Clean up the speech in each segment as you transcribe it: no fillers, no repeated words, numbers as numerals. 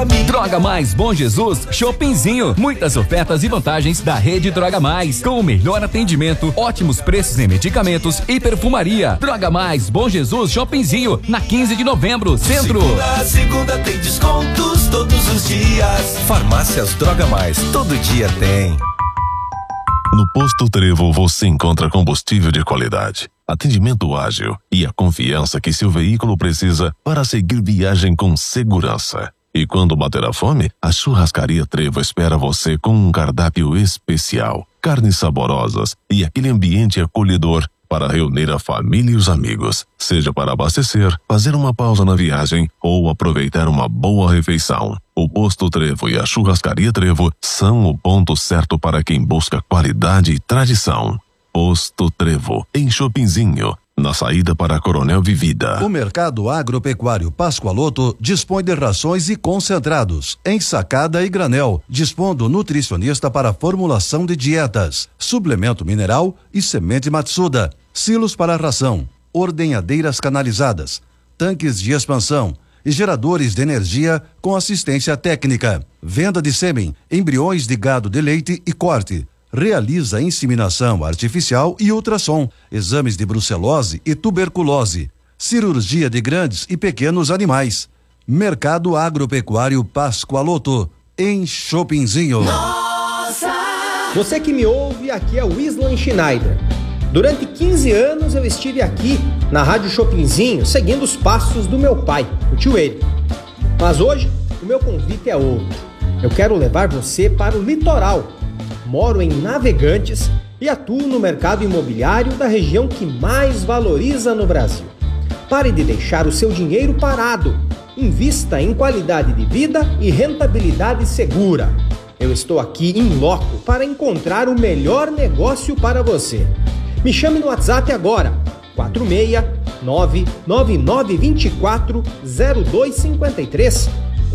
família. Droga Mais Bom Jesus Shoppingzinho. Muitas ofertas e vantagens da rede Droga Mais, com o melhor atendimento, ótimos preços em medicamentos e perfumaria. Droga Mais Bom Jesus Shoppingzinho, na 15 de novembro, Centro. Segunda tem descontos todos os dias. Farmácias Droga Mais, todo dia tem. No Posto Trevo você encontra combustível de qualidade, atendimento ágil e a confiança que seu veículo precisa para seguir viagem com segurança. E quando bater a fome, a Churrascaria Trevo espera você com um cardápio especial, carnes saborosas e aquele ambiente acolhedor para reunir a família e os amigos, seja para abastecer, fazer uma pausa na viagem ou aproveitar uma boa refeição. O Posto Trevo e a Churrascaria Trevo são o ponto certo para quem busca qualidade e tradição. Posto Trevo, em Shoppingzinho, na saída para Coronel Vivida. O Mercado Agropecuário Pascoaloto dispõe de rações e concentrados, em sacada e granel, dispondo nutricionista para formulação de dietas, suplemento mineral e semente Matsuda, silos para ração, ordenhadeiras canalizadas, tanques de expansão e geradores de energia com assistência técnica, venda de sêmen, embriões de gado de leite e corte. Realiza inseminação artificial e ultrassom, exames de brucelose e tuberculose, cirurgia de grandes e pequenos animais. Mercado Agropecuário Pascoaloto, em Shoppingzinho. Nossa! Você que me ouve, aqui é o Islan Schneider. Durante 15 anos eu estive aqui na Rádio Shoppingzinho, seguindo os passos do meu pai, o tio Eli. Mas hoje o meu convite é outro. Eu quero levar você para o litoral. Moro em Navegantes e atuo no mercado imobiliário da região que mais valoriza no Brasil. Pare de deixar o seu dinheiro parado. Invista em qualidade de vida e rentabilidade segura. Eu estou aqui em loco para encontrar o melhor negócio para você. Me chame no WhatsApp agora, 469-9924-0253.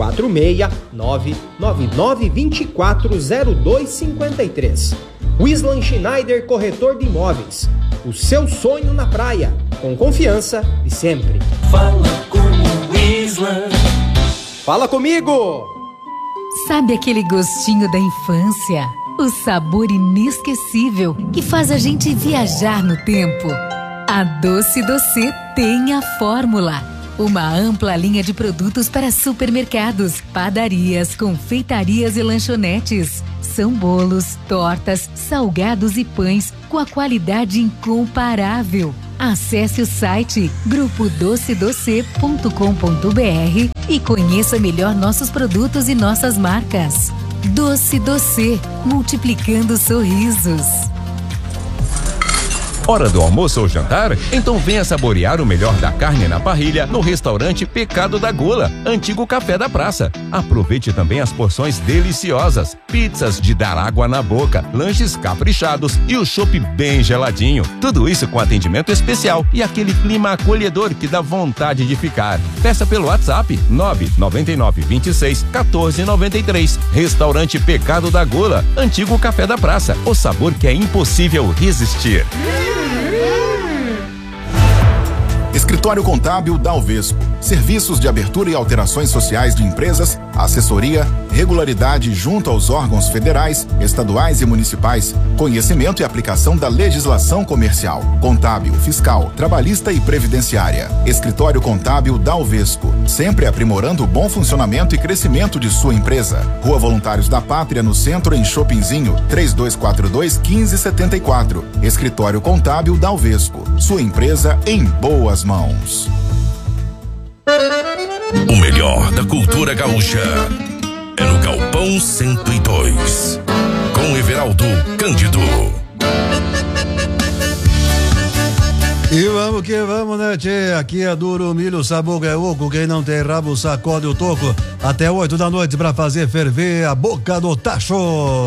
469-9924-0253. Islan Schneider, corretor de imóveis. O seu sonho na praia, com confiança de sempre. Fala com o Islan. Fala comigo! Sabe aquele gostinho da infância? O sabor inesquecível que faz a gente viajar no tempo. A Doce Doce tem a fórmula. Uma ampla linha de produtos para supermercados, padarias, confeitarias e lanchonetes. São bolos, tortas, salgados e pães com a qualidade incomparável. Acesse o site grupodocedoce.com.br e conheça melhor nossos produtos e nossas marcas. Doce Doce, multiplicando sorrisos. Hora do almoço ou jantar? Então venha saborear o melhor da carne na parrilha no restaurante Pecado da Gula, antigo Café da Praça. Aproveite também as porções deliciosas, pizzas de dar água na boca, lanches caprichados e o chopp bem geladinho. Tudo isso com atendimento especial e aquele clima acolhedor que dá vontade de ficar. Peça pelo WhatsApp 999261493. Restaurante Pecado da Gula, antigo Café da Praça. O sabor que é impossível resistir. Escritório Contábil Dalvesco. Serviços de abertura e alterações sociais de empresas, assessoria, regularidade junto aos órgãos federais, estaduais e municipais, conhecimento e aplicação da legislação comercial, contábil, fiscal, trabalhista e previdenciária. Escritório Contábil Dalvesco. Sempre aprimorando o bom funcionamento e crescimento de sua empresa. Rua Voluntários da Pátria, no centro, em Shoppingzinho, 3242-1574. Escritório Contábil Dalvesco. Sua empresa em boas mãos. O melhor da cultura gaúcha é no Galpão 102, com Everaldo Cândido. E vamos que vamos, né, tchê? Aqui é duro, milho, sabor é oco. Quem não tem rabo, sacode o toco. Até 8 da noite pra fazer ferver a boca do tacho.